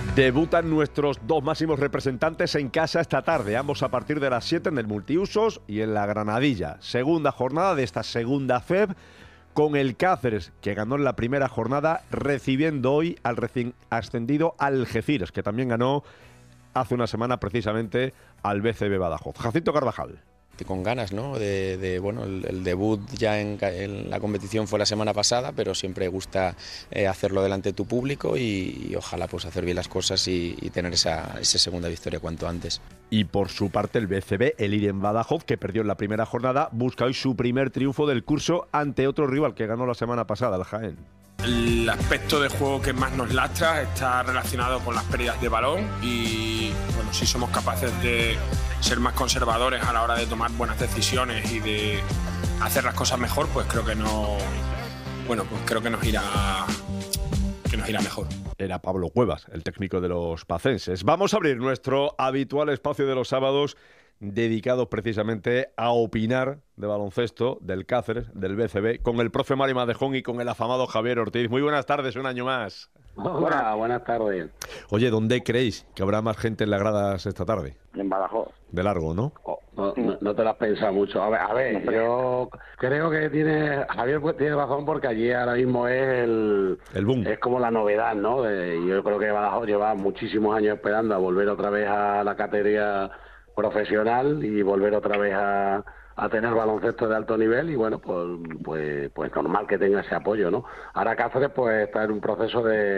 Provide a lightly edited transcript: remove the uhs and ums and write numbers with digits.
Debutan nuestros dos máximos representantes en casa esta tarde, ambos a partir de las 7 en el Multiusos y en la Granadilla. Segunda jornada de esta segunda FEB con el Cáceres, que ganó en la primera jornada, recibiendo hoy al recién ascendido Algeciras, que también ganó hace una semana precisamente al BCB Badajoz. Jacinto Carvajal. Con ganas, ¿no? Bueno, el debut ya en la competición fue la semana pasada, pero siempre gusta hacerlo delante de tu público y ojalá pues hacer bien las cosas y tener esa segunda victoria cuanto antes. Y por su parte el BCB, el IREN Badajoz, que perdió en la primera jornada, busca hoy su primer triunfo del curso ante otro rival que ganó la semana pasada, el Jaén. El aspecto de juego que más nos lastra está relacionado con las pérdidas de balón y bueno, si somos capaces de ser más conservadores a la hora de tomar buenas decisiones y de hacer las cosas mejor, pues creo que nos irá mejor. Era Pablo Cuevas, el técnico de los pacenses. Vamos a abrir nuestro habitual espacio de los sábados dedicado precisamente a opinar de baloncesto, del Cáceres, del BCB, con el profe Mari Madejón y con el afamado Javier Ortiz. Muy buenas tardes, un año más. Hola, buenas tardes. Oye, ¿dónde creéis que habrá más gente en las gradas esta tarde? En Badajoz. De largo, ¿no? No te lo has pensado mucho. A ver, yo creo que Javier tiene razón, porque allí ahora mismo es el boom. Es como la novedad, ¿no? Yo creo que Badajoz lleva muchísimos años esperando a volver otra vez a la categoría profesional y volver otra vez a tener baloncesto de alto nivel, y bueno, pues normal que tenga ese apoyo, ¿no? Ahora Cáceres pues está en un proceso de